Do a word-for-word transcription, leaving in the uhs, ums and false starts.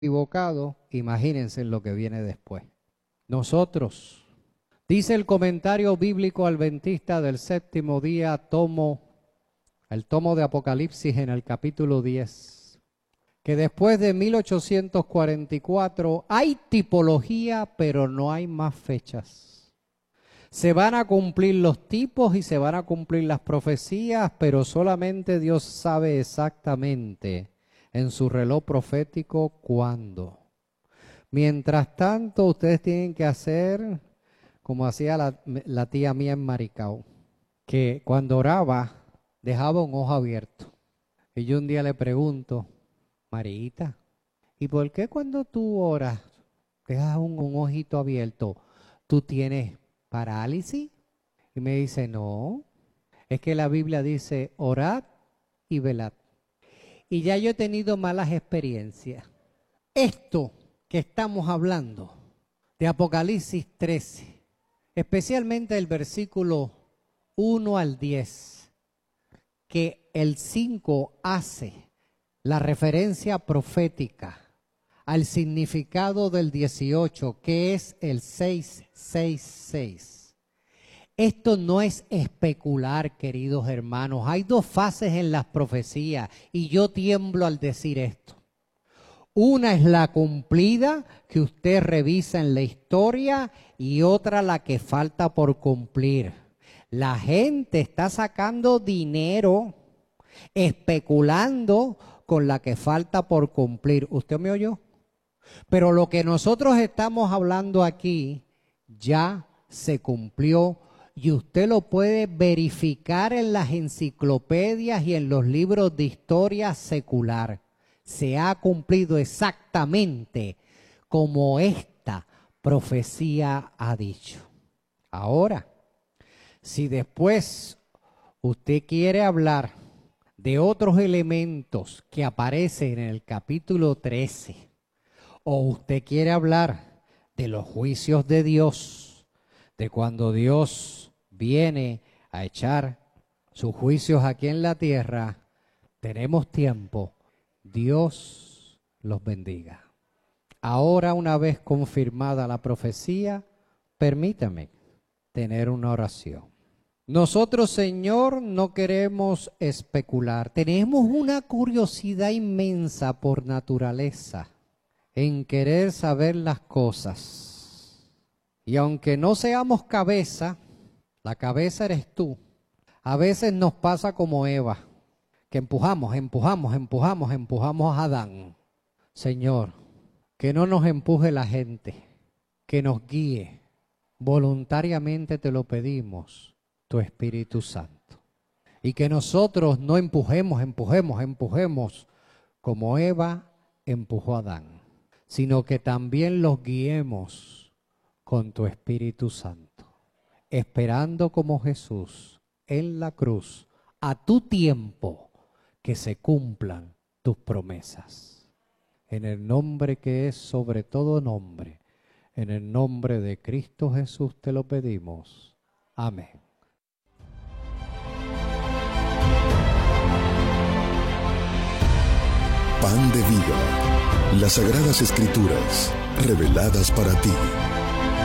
equivocado, imagínense lo que viene después. Nosotros, dice el comentario bíblico adventista del séptimo día, tomo, el tomo de Apocalipsis en el capítulo diez, que después de mil ochocientos cuarenta y cuatro hay tipología, pero no hay más fechas. Se van a cumplir los tipos y se van a cumplir las profecías, pero solamente Dios sabe exactamente en su reloj profético cuándo. Mientras tanto, ustedes tienen que hacer como hacía la, la tía mía en Maricao, que cuando oraba dejaba un ojo abierto. Y yo un día le pregunto, Marita, ¿y por qué cuando tú oras dejas un, un ojito abierto? ¿Tú tienes parálisis? Y me dice, no, es que la Biblia dice, orad y velad. Y ya yo he tenido malas experiencias. Esto que estamos hablando de Apocalipsis trece, especialmente el versículo uno al diez, que el cinco hace la referencia profética al significado del dieciocho, que es el seiscientos sesenta y seis. Esto no es especular, queridos hermanos. Hay dos fases en las profecías y yo tiemblo al decir esto. Una es la cumplida que usted revisa en la historia y otra la que falta por cumplir. La gente está sacando dinero, especulando con la que falta por cumplir. ¿Usted me oyó? Pero lo que nosotros estamos hablando aquí ya se cumplió y usted lo puede verificar en las enciclopedias y en los libros de historia secular. Se ha cumplido exactamente como esta profecía ha dicho. Ahora, si después usted quiere hablar de otros elementos que aparecen en el capítulo trece, o usted quiere hablar de los juicios de Dios, de cuando Dios viene a echar sus juicios aquí en la tierra, tenemos tiempo. Dios los bendiga. Ahora, una vez confirmada la profecía, permítame tener una oración. Nosotros, Señor, no queremos especular. Tenemos una curiosidad inmensa por naturaleza en querer saber las cosas. Y aunque no seamos cabeza, la cabeza eres tú. A veces nos pasa como Eva, que empujamos, empujamos, empujamos, empujamos a Adán. Señor, que no nos empuje la gente, que nos guíe. Voluntariamente te lo pedimos, tu Espíritu Santo. Y que nosotros no empujemos, empujemos, empujemos, como Eva empujó a Adán, sino que también los guiemos con tu Espíritu Santo, esperando como Jesús en la cruz, a tu tiempo, que se cumplan tus promesas. En el nombre que es sobre todo nombre, en el nombre de Cristo Jesús te lo pedimos. Amén. Pan de vida. Las Sagradas Escrituras, reveladas para ti.